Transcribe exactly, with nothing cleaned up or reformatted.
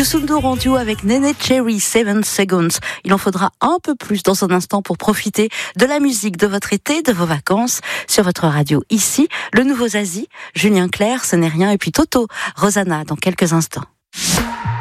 Youssou N'Dour en duo avec Néné Cherry, Seven Seconds. Il en faudra un peu plus dans un instant pour profiter de la musique de votre été, de vos vacances, sur votre radio ici. Le nouveau Zazie, Julien Clerc, Ce n'est rien, et puis Toto, Rosanna dans quelques instants.